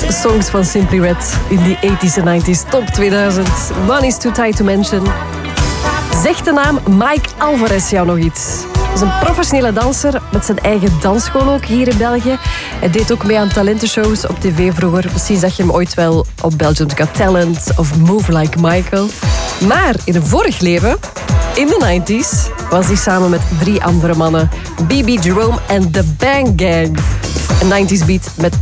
Songs van Simply Red in die 80s en 90s top 2000. One is too tight to mention. Zegt de naam Mike Alvarez jou nog iets? Hij is een professionele danser met zijn eigen dansschool ook hier in België. Hij deed ook mee aan talentenshows op tv vroeger. Misschien zag je hem ooit wel op Belgium's Got Talent of Move Like Michael. Maar in een vorig leven, in de 90s, was hij samen met 3 andere mannen. BB Jerome en The Bang Gang. Een 90s beat met